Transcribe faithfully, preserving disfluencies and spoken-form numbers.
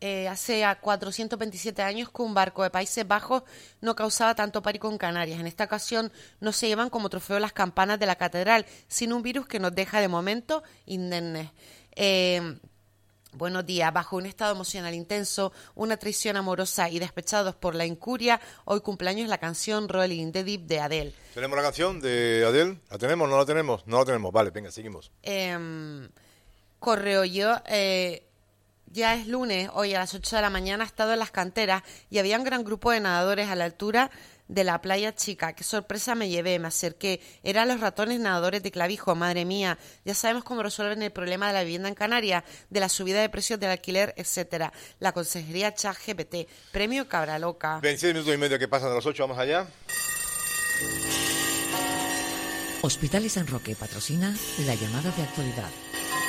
eh, hace a cuatrocientos veintisiete años que un barco de Países Bajos no causaba tanto pánico en Canarias. En esta ocasión no se llevan como trofeo las campanas de la catedral, sino un virus que nos deja de momento indemnes. Eh, Buenos días. Bajo un estado emocional intenso, una traición amorosa y despechados por la incuria, hoy cumpleaños la canción Rolling in the Deep de Adele. ¿Tenemos la canción de Adele? ¿La tenemos? ¿No la tenemos? No la tenemos. Vale, venga, seguimos. Eh, correo yo... Eh, Ya es lunes, hoy a las ocho de la mañana he estado en las canteras y había un gran grupo de nadadores a la altura de la playa chica. Qué sorpresa me llevé, me acerqué. Eran los ratones nadadores de Clavijo, madre mía. Ya sabemos cómo resuelven el problema de la vivienda en Canarias, de la subida de precios del alquiler, etcétera. La consejería ChatGPT, premio Cabra Loca. veintisiete minutos y medio que pasan de las ocho, vamos allá. Hospitales San Roque patrocina la llamada de actualidad.